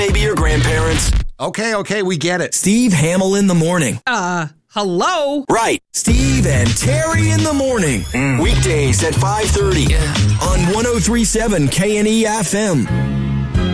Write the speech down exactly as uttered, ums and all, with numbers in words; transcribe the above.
Maybe your grandparents. Okay, okay, we get it. Steve Hamill in the morning. Uh, hello? Right. Steve and Terry in the morning. Mm. Weekdays at five thirty. On one oh three point seven K N E F M.